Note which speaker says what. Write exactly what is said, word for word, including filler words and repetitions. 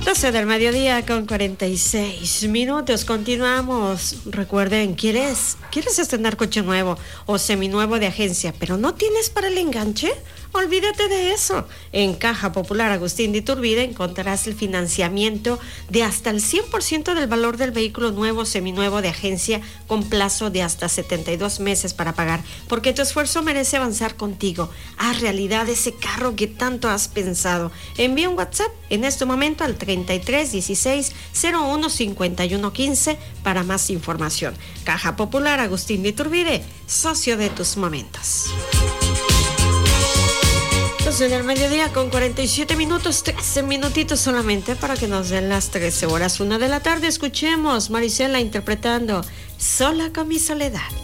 Speaker 1: doce del mediodía con cuarenta y seis minutos. Continuamos. Recuerden, ¿quieres, ¿quieres estrenar coche nuevo o seminuevo de agencia, pero no tienes para el enganche? Olvídate de eso. En Caja Popular Agustín de Iturbide encontrarás el financiamiento de hasta el cien por ciento del valor del vehículo nuevo, seminuevo de agencia, con plazo de hasta setenta y dos meses para pagar, porque tu esfuerzo merece avanzar contigo. Haz realidad ese carro que tanto has pensado. Envía un WhatsApp en este momento al treinta y tres dieciséis cero uno cincuenta y uno quince para más información. Caja Popular Agustín de Iturbide, socio de tus momentos. En el mediodía con cuarenta y siete minutos, trece minutitos solamente para que nos den las trece horas, una de la tarde. Escuchemos Marisela interpretando Sola con mi soledad.